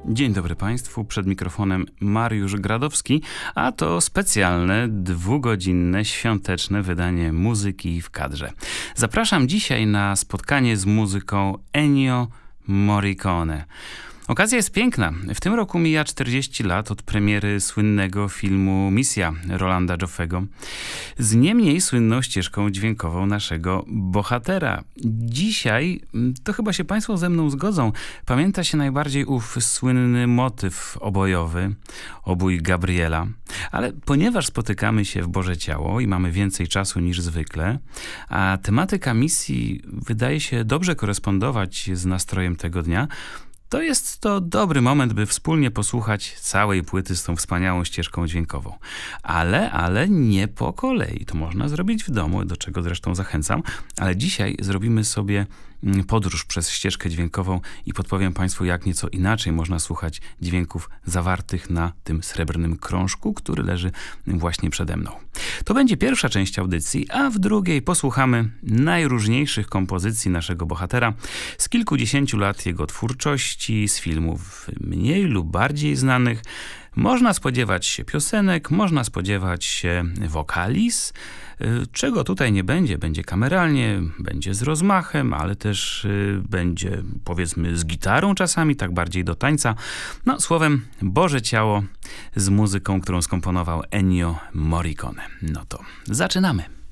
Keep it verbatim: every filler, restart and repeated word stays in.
Dzień dobry Państwu, przed mikrofonem Mariusz Gradowski, a to specjalne, dwugodzinne, świąteczne wydanie Muzyki w kadrze. Zapraszam dzisiaj na spotkanie z muzyką Ennio Morricone. Okazja jest piękna. W tym roku mija czterdzieści lat od premiery słynnego filmu Misja Rolanda Joffego z nie mniej słynną ścieżką dźwiękową naszego bohatera. Dzisiaj, to chyba się Państwo ze mną zgodzą, pamięta się najbardziej ów słynny motyw obojowy, obój Gabriela. Ale ponieważ spotykamy się w Boże Ciało i mamy więcej czasu niż zwykle, a tematyka misji wydaje się dobrze korespondować z nastrojem tego dnia, to jest to dobry moment, by wspólnie posłuchać całej płyty z tą wspaniałą ścieżką dźwiękową. Ale, ale nie po kolei. To można zrobić w domu, do czego zresztą zachęcam. Ale dzisiaj zrobimy sobie podróż przez ścieżkę dźwiękową i podpowiem Państwu, jak nieco inaczej można słuchać dźwięków zawartych na tym srebrnym krążku, który leży właśnie przede mną. To będzie pierwsza część audycji, a w drugiej posłuchamy najróżniejszych kompozycji naszego bohatera z kilkudziesięciu lat jego twórczości, z filmów mniej lub bardziej znanych. Można spodziewać się piosenek, można spodziewać się wokaliz, czego tutaj nie będzie. Będzie kameralnie, będzie z rozmachem, ale też będzie, powiedzmy, z gitarą czasami, tak bardziej do tańca. No, słowem, Boże Ciało z muzyką, którą skomponował Ennio Morricone. No to zaczynamy.